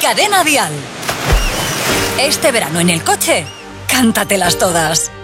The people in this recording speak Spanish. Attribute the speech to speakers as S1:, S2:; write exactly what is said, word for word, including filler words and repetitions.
S1: Cadena Dial. Este verano en el coche, cántatelas todas.